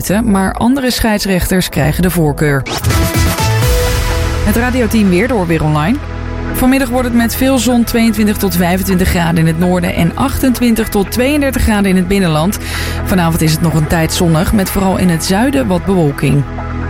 maar andere scheidsrechters krijgen de voorkeur. Het radioteam weer door Weer Online. Vanmiddag wordt het met veel zon 22 tot 25 graden in het noorden en 28 tot 32 graden in het binnenland. Vanavond is het nog een tijd zonnig met vooral in het zuiden wat bewolking.